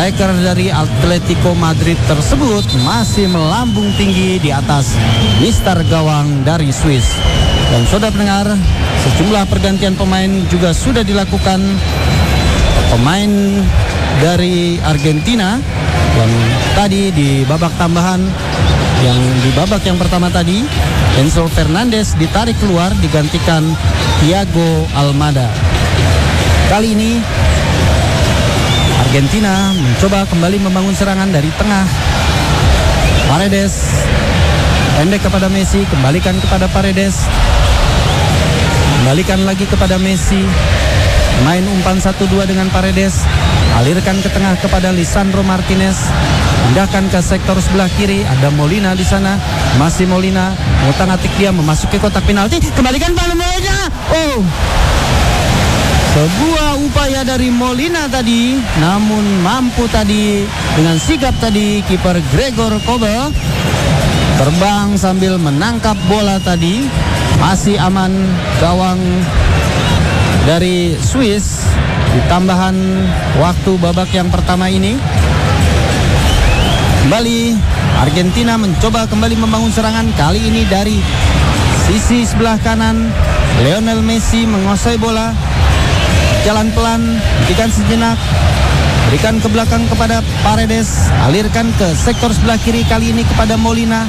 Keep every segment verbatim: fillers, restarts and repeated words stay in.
striker dari Atletico Madrid tersebut masih melambung tinggi di atas mister gawang dari Swiss. Dan saudara pendengar, sejumlah pergantian pemain juga sudah dilakukan. Pemain dari Argentina yang tadi di babak tambahan, yang di babak yang pertama tadi, Enzo Fernandez ditarik keluar digantikan Thiago Almada. Kali ini Argentina mencoba kembali membangun serangan dari tengah. Paredes pendek kepada Messi, kembalikan kepada Paredes, kembalikan lagi kepada Messi. Main umpan satu dua dengan Paredes, alirkan ke tengah kepada Lisandro Martinez, pindahkan ke sektor sebelah kiri. Ada Molina di sana, masih Molina, ngutak-ngatik dia memasuki kotak penalti, kembalikan bola Molina. Oh, sebuah upaya dari Molina tadi, namun mampu tadi dengan sigap tadi kiper Gregor Kobel terbang sambil menangkap bola tadi. Masih aman gawang dari Swiss di tambahan waktu babak yang pertama ini. Kembali Argentina mencoba kembali membangun serangan, kali ini dari sisi sebelah kanan. Lionel Messi menguasai bola, jalan pelan, hentikan sejenak, berikan ke belakang kepada Paredes, alirkan ke sektor sebelah kiri, kali ini kepada Molina.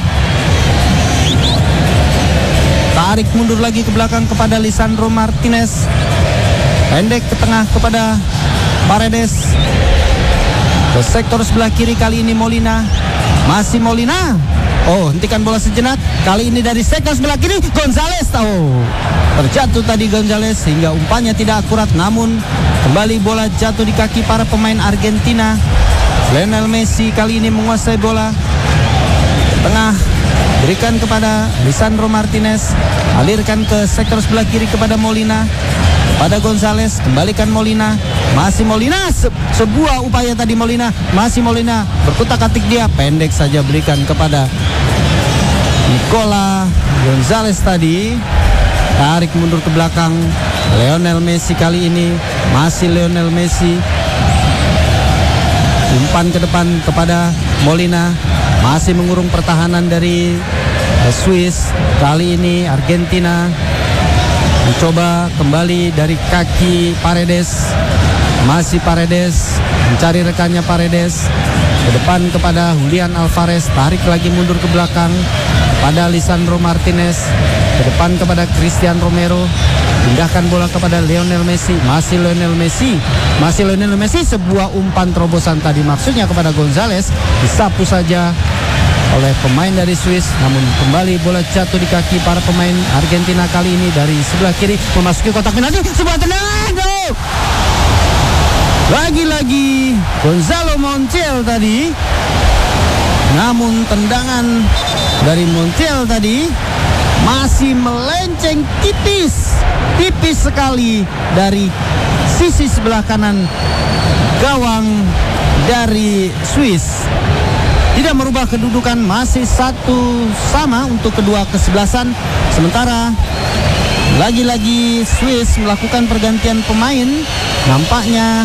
Tarik mundur lagi ke belakang kepada Lisandro Martinez, pendek ke tengah kepada Paredes, ke sektor sebelah kiri, kali ini Molina, masih Molina. Oh, hentikan bola sejenak, kali ini dari sektor sebelah kiri Gonzalez. Oh, terjatuh tadi Gonzalez sehingga umpannya tidak akurat, namun kembali bola jatuh di kaki para pemain Argentina. Lionel Messi kali ini menguasai bola tengah, berikan kepada Lisandro Martinez, alirkan ke sektor sebelah kiri kepada Molina, pada Gonzalez, kembalikan Molina, masih Molina. Se- sebuah upaya tadi Molina, masih Molina, berkutak-atik dia, pendek saja berikan kepada Nicola Gonzalez tadi. Tarik mundur ke belakang Lionel Messi kali ini, masih Lionel Messi, umpan ke depan kepada Molina, masih mengurung pertahanan dari Swiss. Kali ini Argentina mencoba kembali dari kaki Paredes, masih Paredes mencari rekannya Paredes, ke depan kepada Julian Alvarez, tarik lagi mundur ke belakang pada Lisandro Martinez, ke depan kepada Christian Romero, pindahkan bola kepada Lionel Messi, masih Lionel Messi, masih Lionel Messi. Sebuah umpan terobosan tadi maksudnya kepada Gonzalez, disapu saja oleh pemain dari Swiss, namun kembali bola jatuh di kaki para pemain Argentina, kali ini dari sebelah kiri memasuki kotak penalti. Sebuah tendangan, oh! Lagi-lagi Gonzalo Montiel tadi, namun tendangan dari Montiel tadi masih melenceng tipis, tipis sekali dari sisi sebelah kanan gawang dari Swiss. Tidak merubah kedudukan, masih satu sama untuk kedua kesebelasan. Sementara lagi-lagi Swiss melakukan pergantian pemain. Nampaknya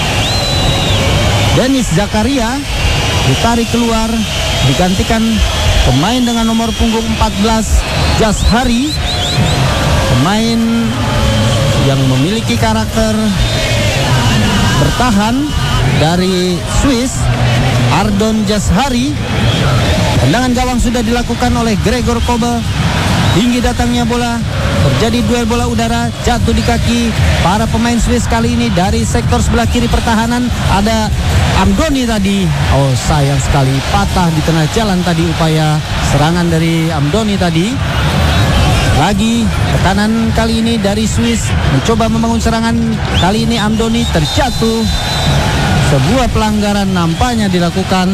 Denis Zakaria ditarik keluar, digantikan pemain dengan nomor punggung empat belas, Jashari, pemain yang memiliki karakter bertahan dari Swiss, Ardon Jashari. Tendangan gawang sudah dilakukan oleh Gregor Kobel. Tinggi datangnya bola, terjadi duel bola udara, jatuh di kaki para pemain Swiss. Kali ini dari sektor sebelah kiri pertahanan ada Amdoni tadi. Oh, sayang sekali, patah di tengah jalan tadi upaya serangan dari Amdoni tadi. Lagi tekanan kali ini dari Swiss, mencoba membangun serangan. Kali ini Amdoni terjatuh. Sebuah pelanggaran nampaknya dilakukan.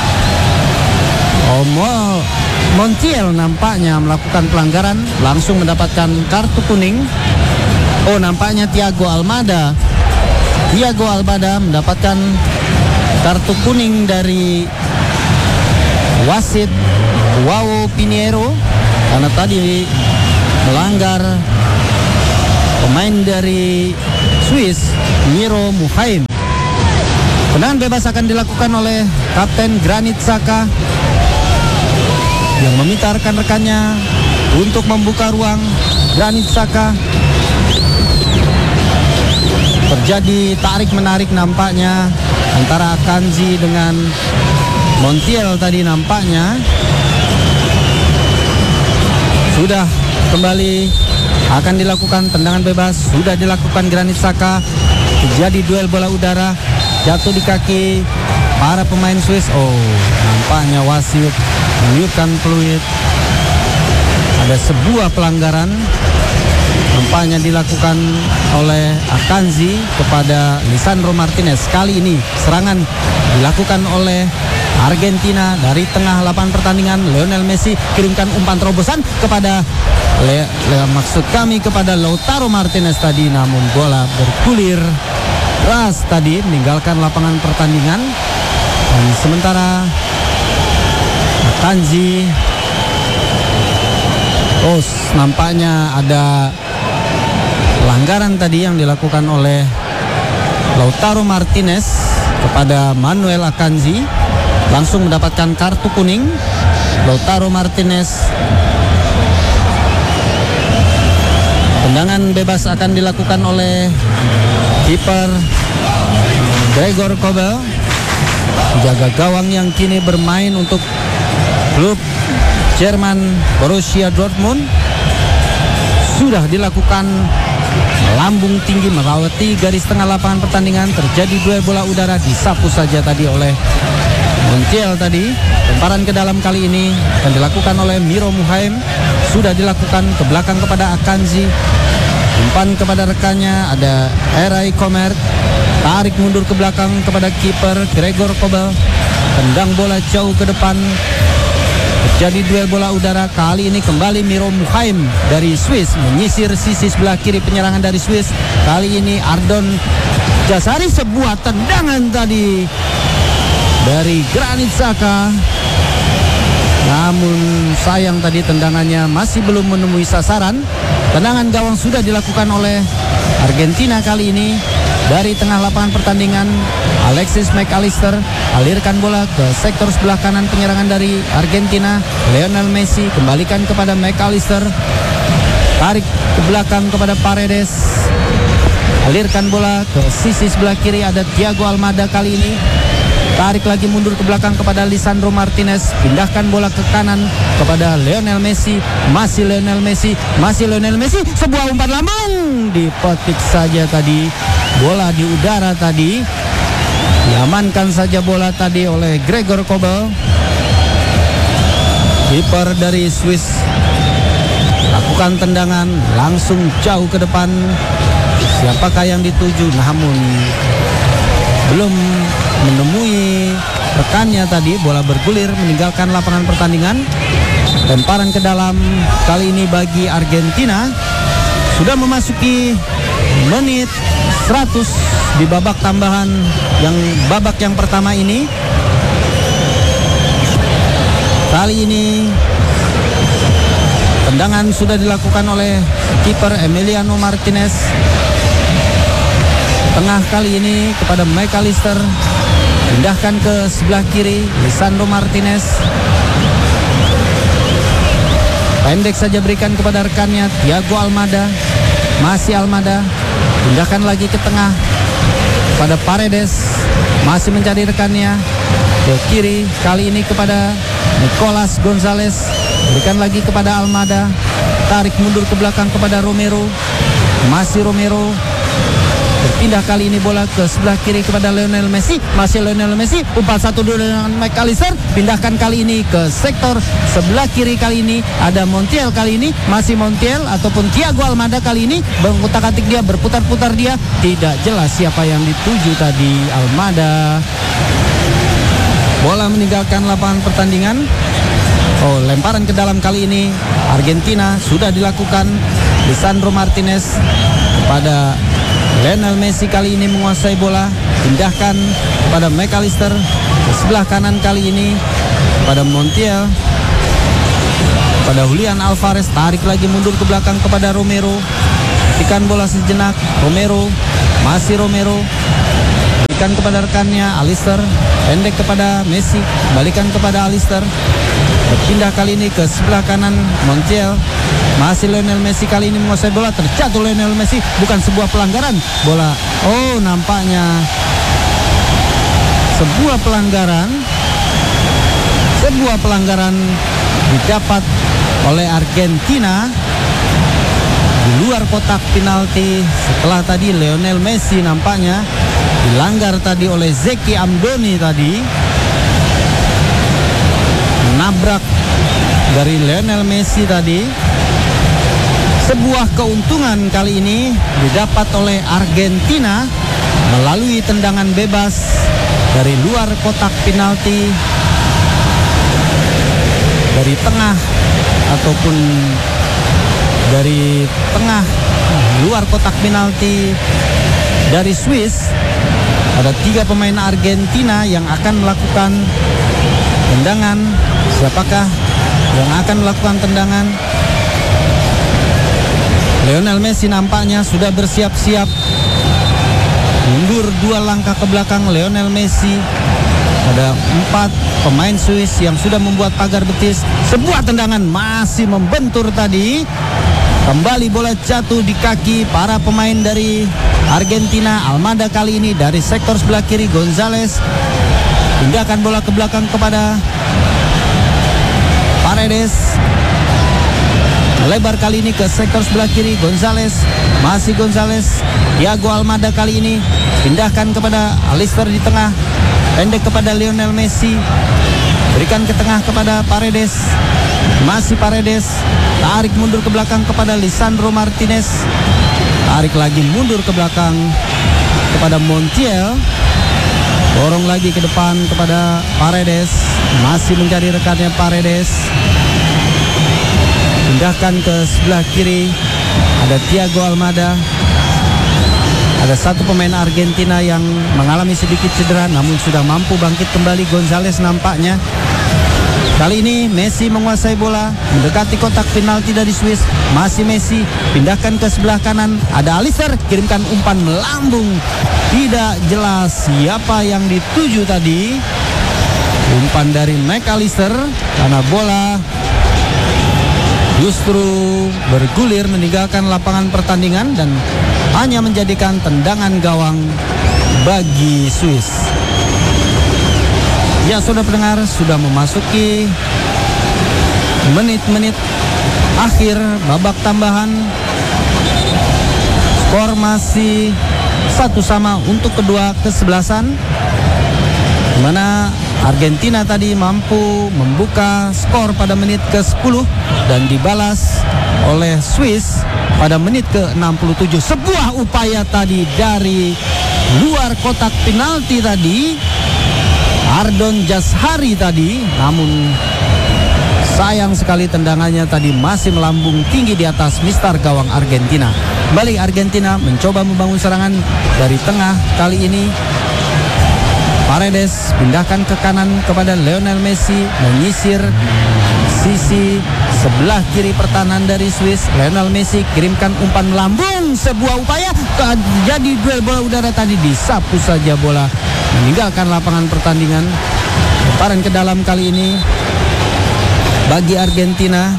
Oh, Montiel nampaknya melakukan pelanggaran, langsung mendapatkan kartu kuning. Oh, nampaknya Thiago Almada. Thiago Almada mendapatkan kartu kuning dari wasit Joao Pinheiro karena tadi melanggar pemain dari Swiss, Miro Muhaim. Tendangan bebas akan dilakukan oleh Kapten Granit Xhaka yang meminta rekan-rekannya untuk membuka ruang. Granit Xhaka, terjadi tarik-menarik nampaknya antara Akanji dengan Montiel tadi nampaknya. Sudah kembali akan dilakukan tendangan bebas, sudah dilakukan Granit Xhaka. Terjadi duel bola udara, jatuh di kaki para pemain Swiss. Oh, nampaknya wasit meniupkan peluit. Ada sebuah pelanggaran nampaknya dilakukan oleh Akanji kepada Lisandro Martinez. Kali ini serangan dilakukan oleh Argentina dari tengah lapangan pertandingan. Lionel Messi kirimkan umpan terobosan kepada le, le, maksud kami kepada Lautaro Martinez tadi, namun bola bergulir keras tadi meninggalkan lapangan pertandingan. Dan sementara Akanji, oh nampaknya ada pelanggaran tadi yang dilakukan oleh Lautaro Martinez kepada Manuel Akanji, langsung mendapatkan kartu kuning. Lautaro Martinez. Tendangan bebas akan dilakukan oleh kiper Gregor Kobel, jaga gawang yang kini bermain untuk klub Jerman Borussia Dortmund. Sudah dilakukan lambung tinggi melewati garis tengah lapangan pertandingan. Terjadi duel bola udara, disapu saja tadi oleh Montiel tadi. Lemparan ke dalam kali ini akan dilakukan oleh Miro Muhaim. Sudah dilakukan ke belakang kepada Akanji. Umpan kepada rekannya ada Eray Komert. Tarik mundur ke belakang kepada kiper Gregor Kobel. Tendang bola jauh ke depan. Terjadi duel bola udara. Kali ini kembali Miro Muhaim dari Swiss menyisir sisi sebelah kiri penyerangan dari Swiss. Kali ini Ardon Jazari. Sebuah tendangan tadi dari Granit Xhaka, namun sayang tadi tendangannya masih belum menemui sasaran. Tendangan gawang sudah dilakukan oleh Argentina kali ini. Dari tengah lapangan pertandingan, Alexis McAllister alirkan bola ke sektor sebelah kanan penyerangan dari Argentina. Lionel Messi kembalikan kepada McAllister. Tarik ke belakang kepada Paredes. Alirkan bola ke sisi sebelah kiri, ada Thiago Almada kali ini. Tarik lagi mundur ke belakang kepada Lisandro Martinez. Pindahkan bola ke kanan kepada Lionel Messi. Masih Lionel Messi. Masih Lionel Messi. Sebuah umpan lambung. Dipetik saja tadi. Bola di udara tadi. Diamankan saja bola tadi oleh Gregor Kobel, kiper dari Swiss. Lakukan tendangan langsung jauh ke depan. Siapakah yang dituju? Namun belum menemui rekannya tadi. Bola bergulir meninggalkan lapangan pertandingan. Lemparan ke dalam kali ini bagi Argentina. Sudah memasuki menit seratus di babak tambahan yang babak yang pertama ini. Kali ini tendangan sudah dilakukan oleh kiper Emiliano Martinez. Tengah kali ini kepada McAllister. Pindahkan ke sebelah kiri Lisandro Martinez. Pendek saja berikan kepada rekannya Thiago Almada. Masih Almada. Pindahkan lagi ke tengah kepada Paredes. Masih mencari rekannya ke kiri. Kali ini kepada Nicolas Gonzalez. Berikan lagi kepada Almada. Tarik mundur ke belakang kepada Romero. Masih Romero. Berpindah kali ini bola ke sebelah kiri kepada Lionel Messi. Masih Lionel Messi. Umpan satu dua dengan McAllister. Pindahkan kali ini ke sektor sebelah kiri. Kali ini ada Montiel kali ini. Masih Montiel ataupun Thiago Almada kali ini. Mengutak-atik dia, berputar-putar dia. Tidak jelas siapa yang dituju tadi. Almada. Bola meninggalkan lapangan pertandingan. Oh, lemparan ke dalam kali ini Argentina sudah dilakukan. Lisandro Martinez kepada Lionel Messi kali ini menguasai bola. Pindahkan kepada McAllister. Ke sebelah kanan kali ini kepada Montiel. Kepada Julian Alvarez. Tarik lagi mundur ke belakang kepada Romero. Hentikan bola sejenak. Romero. Masih Romero. berikan kepada rekannya Alister, pendek kepada Messi, balikan kepada Alister, berpindah kali ini ke sebelah kanan Montiel, masih Lionel Messi kali ini menguasai bola, terjatuh Lionel Messi, bukan sebuah pelanggaran, bola, oh nampaknya sebuah pelanggaran, sebuah pelanggaran didapat oleh Argentina di luar kotak penalti setelah tadi Lionel Messi nampaknya dilanggar tadi oleh Zeki Amdoni tadi, nabrak dari Lionel Messi tadi. Sebuah keuntungan kali ini didapat oleh Argentina melalui tendangan bebas dari luar kotak penalti, dari tengah ataupun dari tengah luar kotak penalti dari Swiss. Ada tiga pemain Argentina yang akan melakukan tendangan. Siapakah yang akan melakukan tendangan? Lionel Messi nampaknya sudah bersiap-siap mundur dua langkah ke belakang. Lionel Messi, ada empat pemain Swiss yang sudah membuat pagar betis. Sebuah tendangan masih membentur tadi. Kembali bola jatuh di kaki para pemain dari Argentina. Almada kali ini dari sektor sebelah kiri. Gonzalez pindahkan bola ke belakang kepada Paredes. Lebar kali ini ke sektor sebelah kiri. Gonzalez, masih Gonzalez. Thiago Almada kali ini pindahkan kepada Alister di tengah, pendek kepada Lionel Messi, berikan ke tengah kepada Paredes, masih Paredes, tarik mundur ke belakang kepada Lisandro Martinez, tarik lagi mundur ke belakang kepada Montiel, dorong lagi ke depan kepada Paredes, masih mencari rekannya Paredes, pindahkan ke sebelah kiri, ada Thiago Almada. Ada satu pemain Argentina yang mengalami sedikit cedera namun sudah mampu bangkit kembali, Gonzalez nampaknya. Kali ini Messi menguasai bola, mendekati kotak penalti dari Swiss. Masih Messi, pindahkan ke sebelah kanan, ada Alister, kirimkan umpan melambung. Tidak jelas siapa yang dituju tadi. Umpan dari McAllister karena bola justru bergulir meninggalkan lapangan pertandingan dan hanya menjadikan tendangan gawang bagi Swiss. Ya, saudara pendengar, sudah memasuki menit-menit akhir babak tambahan. Skor masih satu sama untuk kedua kesebelasan, di mana Argentina tadi mampu membuka skor pada menit ke sepuluh dan dibalas oleh Swiss pada menit ke enam puluh tujuh. Sebuah upaya tadi dari luar kotak penalti tadi, Ardon Jashari tadi, namun sayang sekali tendangannya tadi masih melambung tinggi di atas mistar gawang Argentina. Kembali Argentina mencoba membangun serangan dari tengah kali ini. Paredes pindahkan ke kanan kepada Lionel Messi, menyisir sisi sebelah kiri pertahanan dari Swiss. Lionel Messi kirimkan umpan melambung, sebuah upaya terjadi duel bola udara tadi, disapu saja bola meninggalkan lapangan pertandingan. Lemparan ke dalam kali ini bagi Argentina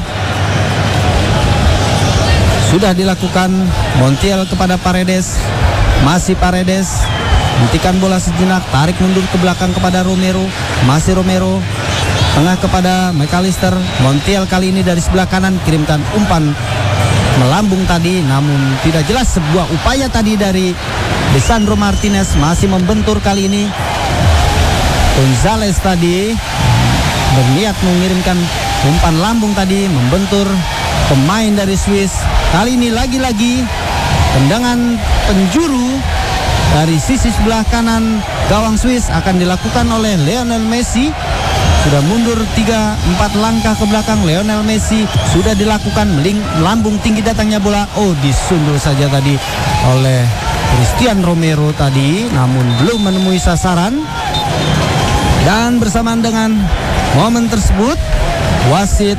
sudah dilakukan. Montiel kepada Paredes, masih Paredes, hentikan bola sejenak, tarik mundur ke belakang kepada Romero, masih Romero, tengah kepada McAllister. Montiel kali ini dari sebelah kanan kirimkan umpan melambung tadi, namun tidak jelas. Sebuah upaya tadi dari Lisandro Martinez, masih membentur kali ini. Gonzalez tadi berniat mengirimkan umpan lambung tadi, membentur pemain dari Swiss. Kali ini lagi-lagi tendangan penjuru dari sisi sebelah kanan gawang Swiss akan dilakukan oleh Lionel Messi. Sudah mundur tiga empat langkah ke belakang. Lionel Messi sudah dilakukan, melambung tinggi datangnya bola. Oh, disundul saja tadi oleh Christian Romero tadi, namun belum menemui sasaran. Dan bersamaan dengan momen tersebut, wasit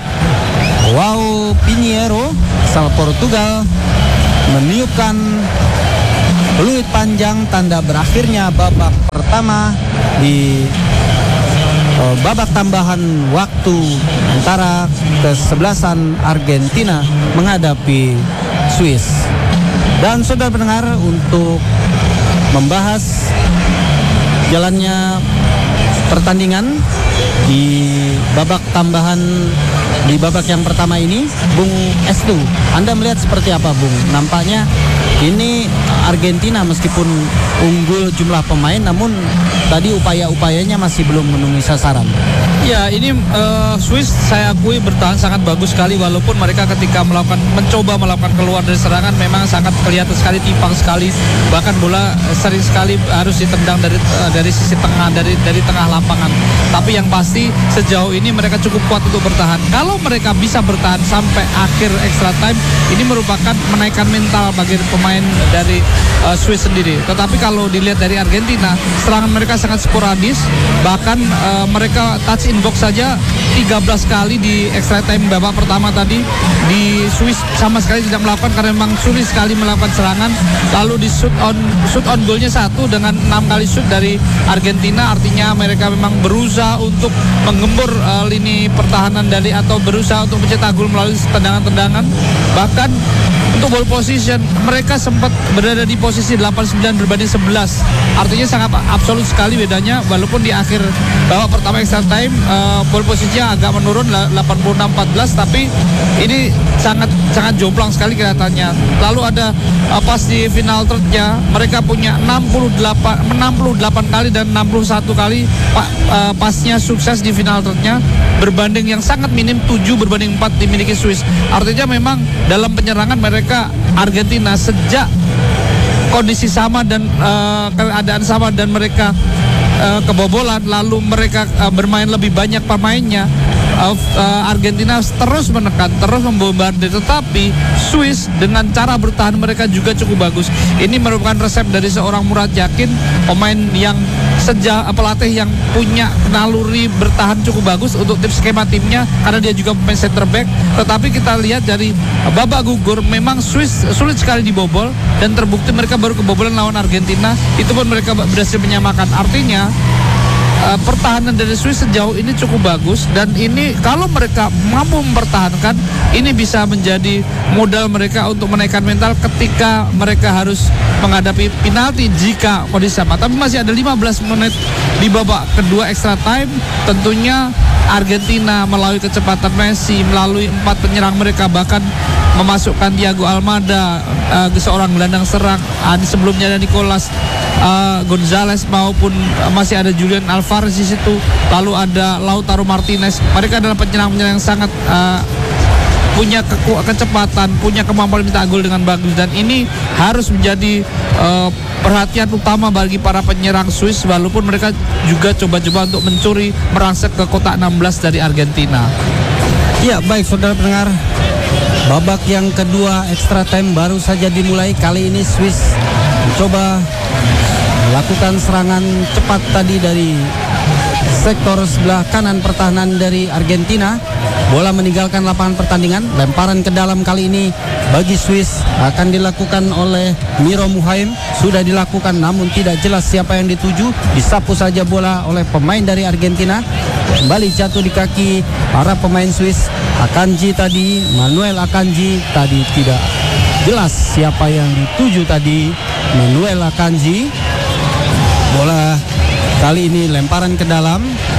João Pinheiro asal Portugal meniupkan peluit panjang tanda berakhirnya babak pertama di uh, babak tambahan waktu antara kesebelasan Argentina menghadapi Swiss. Dan saudara pendengar, untuk membahas jalannya pertandingan di babak tambahan di babak yang pertama ini, Bung Estu, Anda melihat seperti apa, Bung? Nampaknya ini Argentina meskipun unggul jumlah pemain, namun tadi upaya-upayanya masih belum memenuhi sasaran. Ya, ini uh, Swiss saya akui bertahan sangat bagus sekali, walaupun mereka ketika melakukan mencoba melakukan keluar dari serangan memang sangat kelihatan sekali timpang sekali, bahkan bola sering sekali harus ditendang dari uh, dari sisi tengah, dari dari tengah lapangan. Tapi yang pasti sejauh ini mereka cukup kuat untuk bertahan. Kalau mereka bisa bertahan sampai akhir extra time, ini merupakan menaikkan mental bagi pemain dari uh, Swiss sendiri. Tetapi kalau dilihat dari Argentina, serangan mereka sangat sporadis, bahkan uh, mereka touch in box saja tiga belas kali di extra time babak pertama tadi. Di Swiss sama sekali tidak melakukan karena memang sulit sekali melakukan serangan. Lalu di shoot on shoot on goalnya satu dengan enam kali shoot dari Argentina, artinya mereka memang berusaha untuk menggembur uh, lini pertahanan dari atau berusaha untuk mencetak gol melalui tendangan-tendangan. Bahkan untuk ball position mereka sempat berada di posisi delapan puluh sembilan berbanding sebelas, artinya sangat absolut sekali bedanya. Walaupun di akhir babak pertama extra time uh, ball posisinya agak menurun delapan puluh enam empat belas, tapi ini sangat sangat jomplang sekali kelihatannya. Lalu ada uh, pas di final third-nya mereka punya enam puluh delapan kali dan enam puluh satu kali pa, uh, pasnya sukses di final third-nya, berbanding yang sangat minim tujuh berbanding empat dimiliki Swiss. Artinya memang dalam penyerangan mereka Argentina sejak kondisi sama dan uh, keadaan sama dan mereka uh, kebobolan, lalu mereka uh, bermain lebih banyak pemainnya, uh, uh, Argentina terus menekan, terus membombardir. Tetapi Swiss dengan cara bertahan mereka juga cukup bagus. Ini merupakan resep dari seorang Murat Yakin, pemain yang sejak pelatih yang punya naluri bertahan cukup bagus untuk tim skema timnya, karena dia juga pemain center back. Tetapi kita lihat dari babak gugur memang Swiss sulit sekali dibobol, dan terbukti mereka baru kebobolan lawan Argentina, itu pun mereka berhasil menyamakan. Artinya uh, pertahanan dari Swiss sejauh ini cukup bagus, dan ini kalau mereka mampu mempertahankan, ini bisa menjadi modal mereka untuk menaikkan mental ketika mereka harus menghadapi penalti jika kondisi sama. Tapi masih ada lima belas menit di babak kedua extra time. Tentunya Argentina melalui kecepatan Messi, melalui empat penyerang mereka, bahkan memasukkan Thiago Almada, uh, seorang gelandang serang. Uh, sebelumnya ada Nicolas uh, Gonzalez maupun uh, masih ada Julian Alvarez di situ. Lalu ada Lautaro Martinez. Mereka adalah penyerang-penyerang yang sangat uh, punya keku- kecepatan, punya kemampuan mencetak gol dengan bagus, dan ini harus menjadi uh, perhatian utama bagi para penyerang Swiss, walaupun mereka juga coba-coba untuk mencuri merangsek ke kotak enam belas dari Argentina. Ya, baik saudara pendengar, babak yang kedua extra time baru saja dimulai. Kali ini Swiss mencoba melakukan serangan cepat tadi dari sektor sebelah kanan pertahanan dari Argentina. Bola meninggalkan lapangan pertandingan. Lemparan ke dalam kali ini bagi Swiss akan dilakukan oleh Miro Muhaim. Sudah dilakukan namun tidak jelas siapa yang dituju. Disapu saja bola oleh pemain dari Argentina. Kembali jatuh di kaki para pemain Swiss. Akanji tadi, Manuel Akanji tadi tidak jelas siapa yang dituju tadi. Manuel Akanji. Bola kali ini lemparan ke dalam.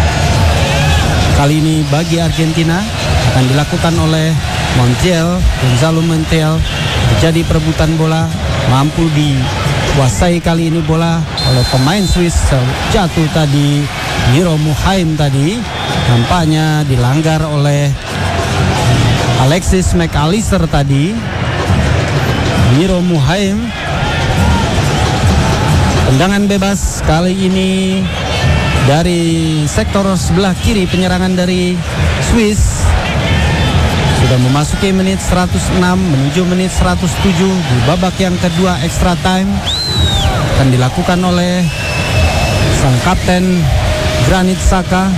Kali ini bagi Argentina akan dilakukan oleh Montiel, Gonzalo Montiel. Terjadi perebutan bola, mampu dikuasai kali ini bola oleh pemain Swiss. Jatuh tadi Miro Muhaim tadi, nampaknya dilanggar oleh Alexis McAllister tadi. Miro Muhaim. Tendangan bebas kali ini dari sektor sebelah kiri penyerangan dari Swiss. Sudah memasuki menit seratus enam menuju menit seratus tujuh di babak yang kedua extra time. Akan dilakukan oleh sang kapten Granit Xhaka.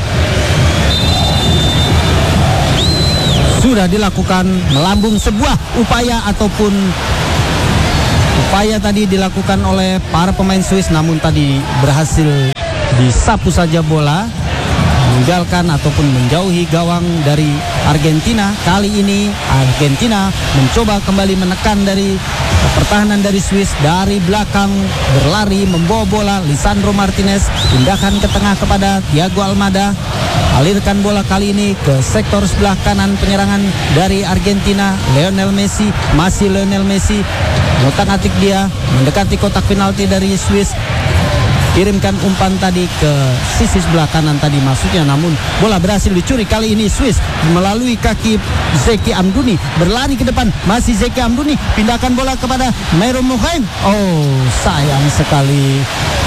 Sudah dilakukan melambung sebuah upaya ataupun upaya tadi dilakukan oleh para pemain Swiss, namun tadi berhasil disapu saja bola, meninggalkan ataupun menjauhi gawang dari Argentina. Kali ini Argentina mencoba kembali menekan dari pertahanan dari Swiss dari belakang, berlari membawa bola. Lisandro Martinez pindahkan ke tengah kepada Thiago Almada, alirkan bola kali ini ke sektor sebelah kanan penyerangan dari Argentina. Lionel Messi, masih Lionel Messi, ngotak-atik dia mendekati kotak penalti dari Swiss. Kirimkan umpan tadi ke sisi sebelah kanan tadi maksudnya, namun bola berhasil dicuri kali ini Swiss melalui kaki Zeki Amdouni, berlari ke depan, masih Zeki Amdouni, pindahkan bola kepada Meiro Mohaim. Oh, sayang sekali,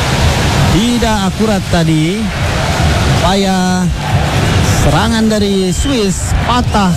tidak akurat tadi. Upaya serangan dari Swiss patah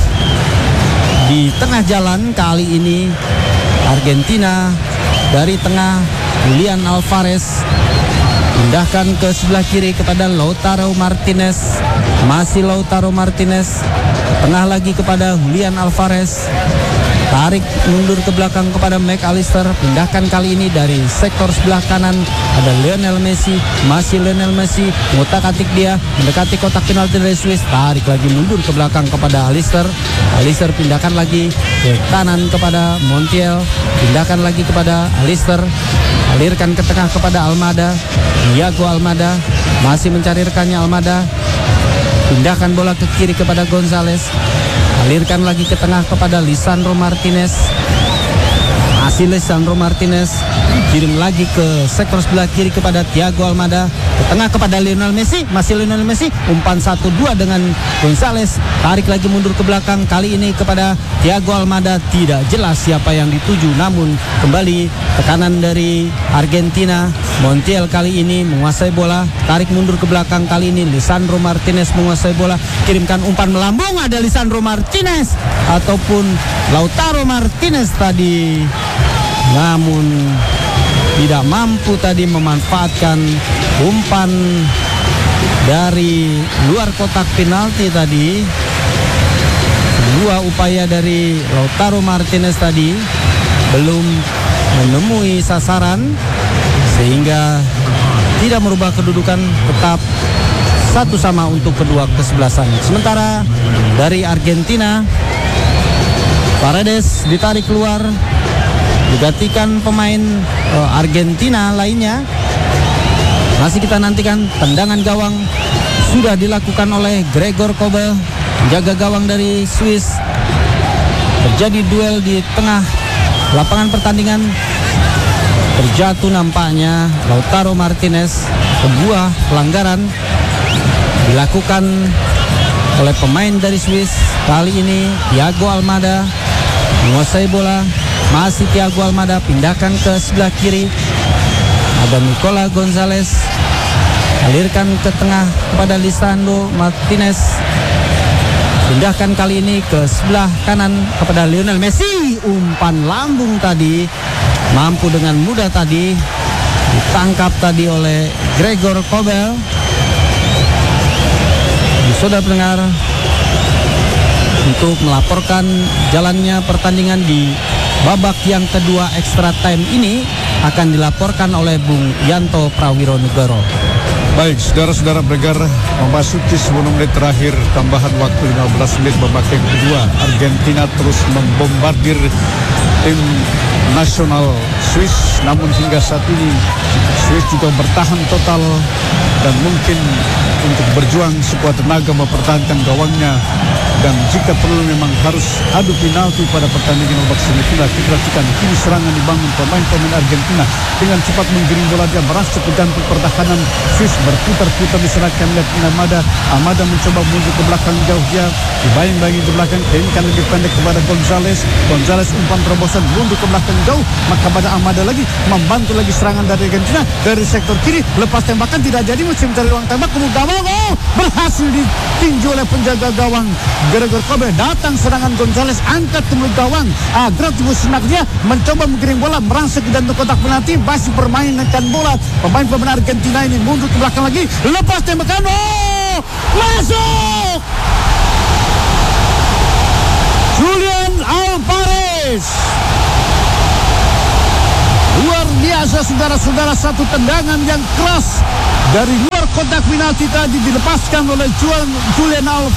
di tengah jalan. Kali ini Argentina dari tengah, Julian Alvarez pindahkan ke sebelah kiri kepada Lautaro Martinez, masih Lautaro Martinez, tengah lagi kepada Julian Alvarez, tarik mundur ke belakang kepada McAllister, pindahkan kali ini dari sektor sebelah kanan ada Lionel Messi, masih Lionel Messi, ngotak-atik dia mendekati kotak penalti dari Swiss, tarik lagi mundur ke belakang kepada Alister, Alister pindahkan lagi ke kanan kepada Montiel, pindahkan lagi kepada Alister, alirkan ke tengah kepada Almada, Thiago Almada, masih mencari rekannya Almada, pindahkan bola ke kiri kepada Gonzalez, alirkan lagi ke tengah kepada Lisandro Martinez, masih Lisandro Martinez, kirim lagi ke sektor sebelah kiri kepada Thiago Almada, ke tengah kepada Lionel Messi, masih Lionel Messi, umpan satu dua dengan Gonzalez, tarik lagi mundur ke belakang, kali ini kepada Thiago Almada, tidak jelas siapa yang dituju, namun kembali tekanan dari Argentina. Montiel kali ini menguasai bola, tarik mundur ke belakang, kali ini Lisandro Martinez menguasai bola, kirimkan umpan melambung, ada Lisandro Martinez ataupun Lautaro Martinez tadi, namun tidak mampu tadi memanfaatkan umpan dari luar kotak penalti tadi. Dua upaya dari Lautaro Martinez tadi belum menemui sasaran, sehingga tidak merubah kedudukan, tetap satu sama untuk kedua kesebelasan. Sementara dari Argentina, Paredes ditarik keluar, digantikan pemain uh, Argentina lainnya. Masih kita nantikan tendangan gawang sudah dilakukan oleh Gregor Kobel, menjaga gawang dari Swiss. Terjadi duel di tengah lapangan pertandingan, terjatuh nampaknya Lautaro Martinez. Sebuah pelanggaran dilakukan oleh pemain dari Swiss. Kali ini Thiago Almada menguasai bola, masih Thiago Almada, pindahkan ke sebelah kiri ada Nicola Gonzalez, alirkan ke tengah kepada Lisandro Martinez, pindahkan kali ini ke sebelah kanan kepada Lionel Messi. Umpan lambung tadi mampu dengan mudah tadi ditangkap tadi oleh Gregor Kobel. Saudara pendengar, untuk melaporkan jalannya pertandingan di babak yang kedua extra time ini akan dilaporkan oleh Bung Yanto Prawironegoro. Baik, saudara-saudara pendengar, memasuki sepuluh menit terakhir tambahan waktu lima belas menit babak yang kedua. Argentina terus membombardir tim nasional Swiss, namun hingga saat ini Swiss juga bertahan total dan mungkin untuk berjuang sekuat tenaga mempertahankan gawangnya, dan jika perlu memang harus adu penalti pada pertandingan babak semifinal. Kita perhatikan kini serangan dibangun pemain-pemain Argentina dengan cepat menggiring bola, dia merasa ke jantung pertahanan Swiss, berputar-putar diserahkan oleh Almada. Almada mencoba mundur ke belakang jauh, dia dibayang-bayangi ke belakang, kirimkan lebih pendek kepada Gonzalez. Gonzalez umpan terobosan mundur ke belakang jauh, maka pada Almada lagi membantu lagi serangan dari Argentina dari sektor kiri. Lepas tembakan tidak jadi, mesti mencari ruang tembak, kemudian gawang, oh berhasil ditinju oleh penjaga gawang Gregor Kobel. Datang serangan Gonzalez, angkat ke mulut gawang. Agak tunggu senak dia mencoba menggiring bola merangsek ke jantung kotak penalti, masih bermain dengan bola. Pemain-pemain Argentina ini mundur ke belakang lagi, lepas tembakan, oh masuk Julian Alvarez. biasa saudara-saudara, satu tendangan yang keras dari luar kotak penalti tadi dilepaskan oleh Juan Julian Alves.